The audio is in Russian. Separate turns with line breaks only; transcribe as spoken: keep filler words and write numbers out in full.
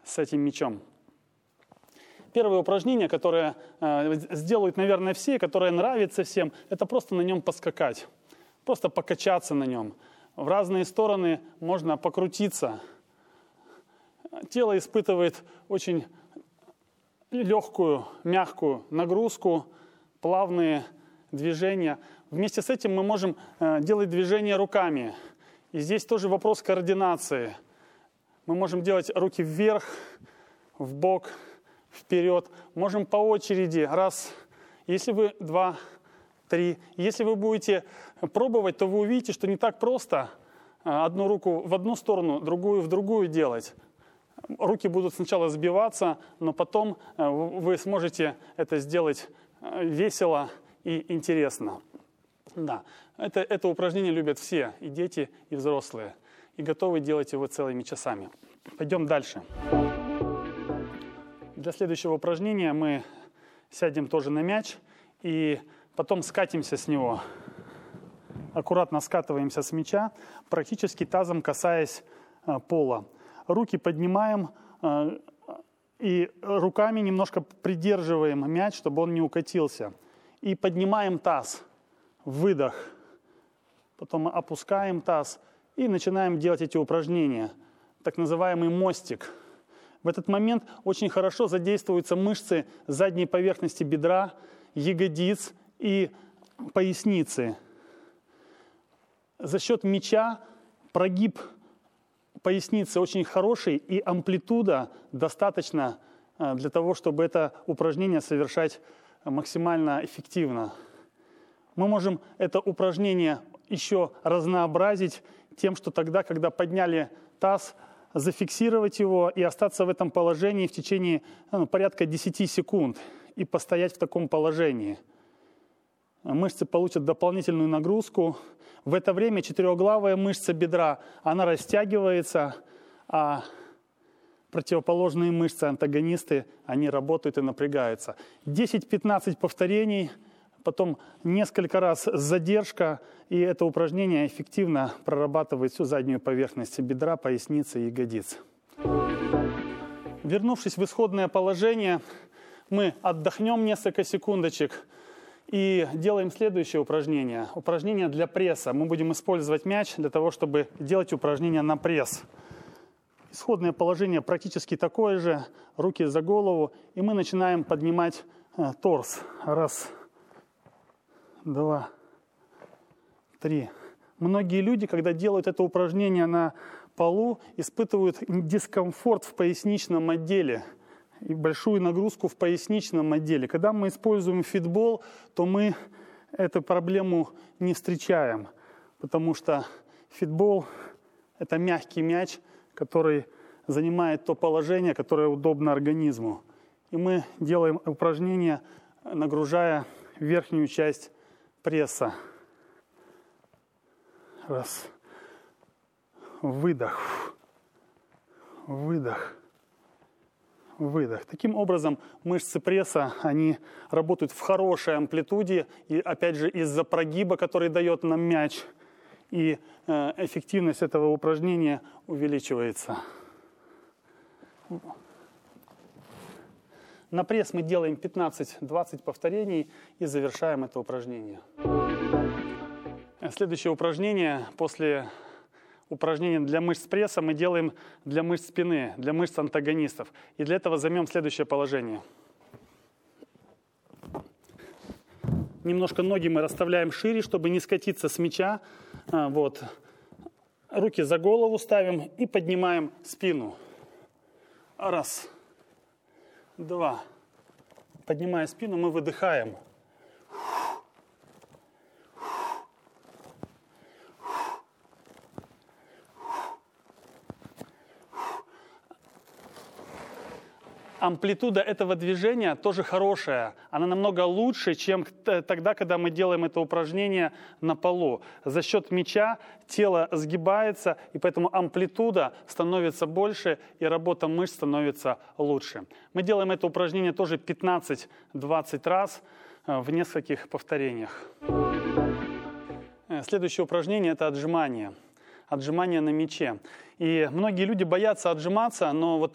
с этим мячом. Первое упражнение, которое э, сделают, наверное, все, которое нравится всем, это просто на нем поскакать, просто покачаться на нем. В разные стороны можно покрутиться. Тело испытывает очень легкую, мягкую нагрузку, плавные движения. Вместе с этим мы можем э, делать движения руками. И здесь тоже вопрос координации. Мы можем делать руки вверх, вбок, вперед. Можем по очереди. Раз. Если вы два, три. Если вы будете пробовать, то вы увидите, что не так просто одну руку в одну сторону, другую в другую делать. Руки будут сначала сбиваться, но потом вы сможете это сделать весело и интересно. Да, это, это упражнение любят все, и дети, и взрослые, и готовы делать его целыми часами. Пойдем дальше. Для следующего упражнения мы сядем тоже на мяч и потом скатимся с него. Аккуратно скатываемся с мяча, практически тазом касаясь э, пола. Руки поднимаем э, и руками немножко придерживаем мяч, чтобы он не укатился. И поднимаем таз. Выдох. Потом опускаем таз и начинаем делать эти упражнения. Так называемый мостик. В этот момент очень хорошо задействуются мышцы задней поверхности бедра, ягодиц и поясницы. За счет мяча прогиб поясницы очень хороший, и амплитуда достаточно для того, чтобы это упражнение совершать максимально эффективно. Мы можем это упражнение еще разнообразить тем, что тогда, когда подняли таз, зафиксировать его и остаться в этом положении в течение ну, порядка десяти секунд и постоять в таком положении. Мышцы получат дополнительную нагрузку. В это время четырехглавая мышца бедра, она растягивается, а противоположные мышцы, антагонисты, они работают и напрягаются. десять-пятнадцать повторений, потом несколько раз задержка, и это упражнение эффективно прорабатывает всю заднюю поверхность бедра, поясницы и ягодиц. Вернувшись в исходное положение, мы отдохнем несколько секундочек и делаем следующее упражнение. Упражнение для пресса. Мы будем использовать мяч для того, чтобы делать упражнение на пресс. Исходное положение практически такое же. Руки за голову. И мы начинаем поднимать э, торс. Раз, два, три. Многие люди, когда делают это упражнение на полу, испытывают дискомфорт в поясничном отделе и большую нагрузку в поясничном отделе. Когда мы используем фитбол, то мы эту проблему не встречаем, потому что фитбол – это мягкий мяч, который занимает то положение, которое удобно организму. И мы делаем упражнение, нагружая верхнюю часть пресса. Раз. Выдох. Выдох. Выдох. Таким образом, мышцы пресса, они работают в хорошей амплитуде, и опять же из-за прогиба, который дает нам мяч, и э, эффективность этого упражнения увеличивается. На пресс мы делаем пятнадцать-двадцать повторений и завершаем это упражнение. Следующее упражнение после упражнения для мышц пресса мы делаем для мышц спины, для мышц антагонистов. И для этого займем следующее положение. Немножко ноги мы расставляем шире, чтобы не скатиться с мяча. Вот. Руки за голову ставим и поднимаем спину. Раз. Два. Поднимая спину, мы выдыхаем. Амплитуда этого движения тоже хорошая. Она намного лучше, чем тогда, когда мы делаем это упражнение на полу. За счет мяча тело сгибается, и поэтому амплитуда становится больше, и работа мышц становится лучше. Мы делаем это упражнение тоже пятнадцать-двадцать раз в нескольких повторениях. Следующее упражнение – это отжимание. Отжимание на мяче. И многие люди боятся отжиматься, но вот